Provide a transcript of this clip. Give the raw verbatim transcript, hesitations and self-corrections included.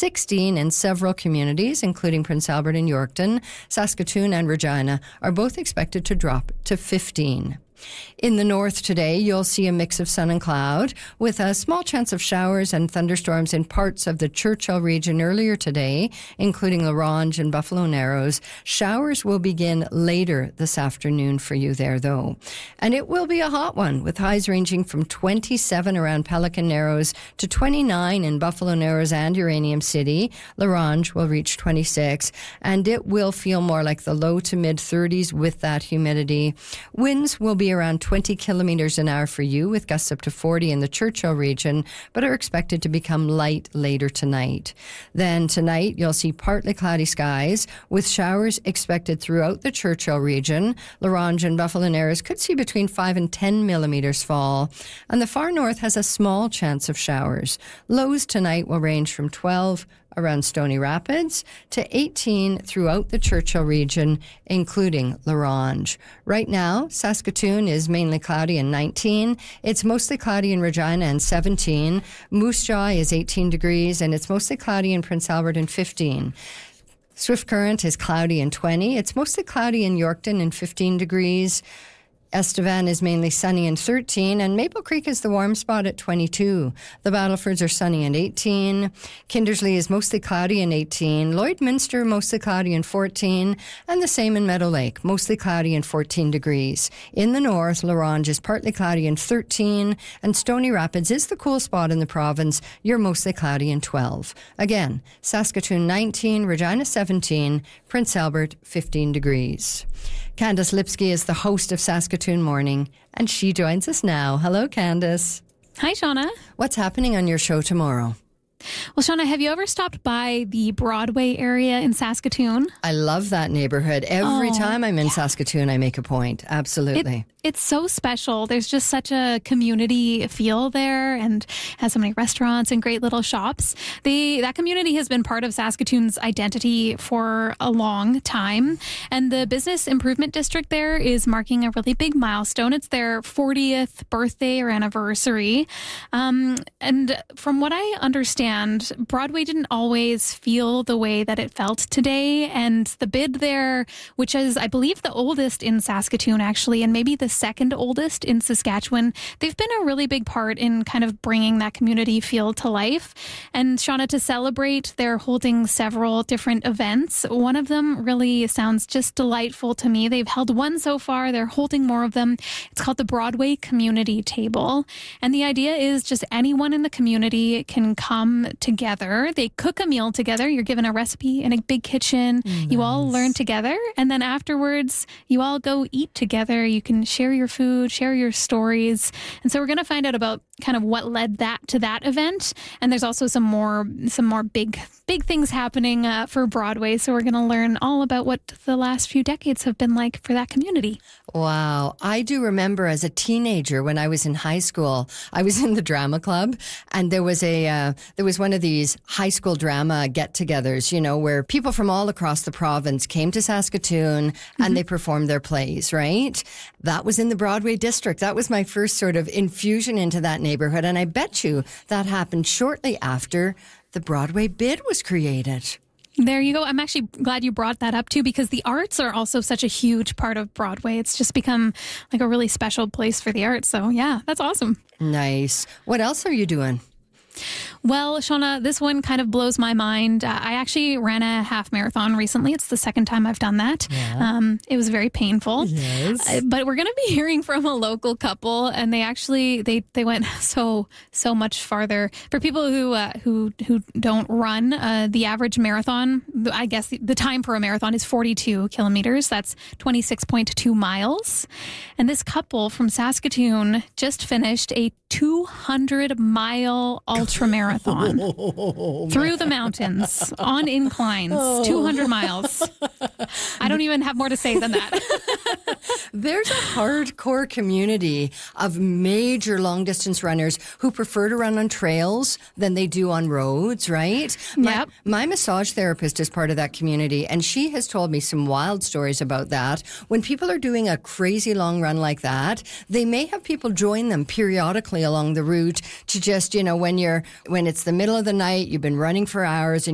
sixteen in several communities, including Prince Albert and Yorkton. Saskatoon and Regina are both expected to drop to fifteen. In the north today, you'll see a mix of sun and cloud with a small chance of showers and thunderstorms in parts of the Churchill region earlier today, including La Ronge and Buffalo Narrows. Showers will begin later this afternoon for you there, though. And it will be a hot one with highs ranging from twenty-seven around Pelican Narrows to twenty-nine in Buffalo Narrows and Uranium City. La Ronge will reach twenty-six, and it will feel more like the low to mid thirties with that humidity. Winds will be around twenty kilometers an hour for you, with gusts up to forty in the Churchill region, but are expected to become light later tonight. Then tonight, you'll see partly cloudy skies with showers expected throughout the Churchill region. La Ronge and Buffalo Narrows could see between five and ten millimeters fall, and the far north has a small chance of showers. Lows tonight will range from twelve around Stony Rapids to eighteen throughout the Churchill region, including La Ronge. Right now, Saskatoon is mainly cloudy and nineteen. It's mostly cloudy in Regina and seventeen. Moose Jaw is eighteen degrees, and it's mostly cloudy in Prince Albert and fifteen. Swift Current is cloudy and twenty. It's mostly cloudy in Yorkton and fifteen degrees. Estevan is mainly sunny and thirteen, and Maple Creek is the warm spot at twenty-two. The Battlefords are sunny and eighteen. Kindersley is mostly cloudy and eighteen. Lloydminster mostly cloudy and fourteen, and the same in Meadow Lake, mostly cloudy and fourteen degrees. In the north, La Ronge is partly cloudy and thirteen, and Stony Rapids is the cool spot in the province. You're mostly cloudy and twelve. Again, Saskatoon nineteen, Regina seventeen, Prince Albert fifteen degrees. Candace Lipsky is the host of Saskatoon Morning, and she joins us now. Hello, Candace. Hi, Shauna. What's happening on your show tomorrow? Well, Shauna, have you ever stopped by the Broadway area in Saskatoon? I love that neighborhood. Every oh, time I'm in yeah. Saskatoon, I make a point. Absolutely. It, it's so special. There's just such a community feel there, and has so many restaurants and great little shops. The that community has been part of Saskatoon's identity for a long time, and the Business Improvement District there is marking a really big milestone. It's their fortieth birthday or anniversary. Um, and from what I understand, Broadway didn't always feel the way that it felt today, and the bid there, which is, I believe, the oldest in Saskatoon, actually, and maybe the second oldest in Saskatchewan, they've been a really big part in kind of bringing that community feel to life. And Shauna, to celebrate, they're holding several different events. One of them really sounds just delightful to me. They've held one so far. They're holding more of them. It's called the Broadway Community Table. And the idea is just anyone in the community can come together. They cook a meal together. You're given a recipe in a big kitchen. Nice. You all learn together. And then afterwards, you all go eat together. You can share your food, share your stories. And so we're going to find out about kind of what led that to that event. And there's also some more some more big, big things happening uh, for Broadway. So we're going to learn all about what the last few decades have been like for that community. Wow. I do remember as a teenager when I was in high school, I was in the drama club, and there was a uh, there was one of these high school drama get-togethers, you know, where people from all across the province came to Saskatoon mm-hmm. and they performed their plays, right? That was in the Broadway district. That was my first sort of infusion into that neighborhood, and I bet you that happened shortly after the Broadway bid was created. There you go. I'm actually glad you brought that up too, because the arts are also such a huge part of Broadway. It's just become like a really special place for the arts. So yeah, that's awesome. Nice. What else are you doing? Well, Shauna, this one kind of blows my mind. Uh, I actually ran a half marathon recently. It's the second time I've done that. Yeah. Um, it was very painful. Yes. Uh, but we're going to be hearing from a local couple, and they actually they, they went so so much farther. For people who uh, who who don't run, uh, the average marathon, I guess the, the time for a marathon is forty-two kilometers. That's twenty-six point two miles. And this couple from Saskatoon just finished a two hundred mile ultra marathon oh, through the mountains on inclines, oh. two hundred miles. I don't even have more to say than that. There's a hardcore community of major long distance runners who prefer to run on trails than they do on roads, right? My, yep. my massage therapist is part of that community, and she has told me some wild stories about that. When people are doing a crazy long run like that, they may have people join them periodically along the route to just, you know, when you're when it's the middle of the night, you've been running for hours and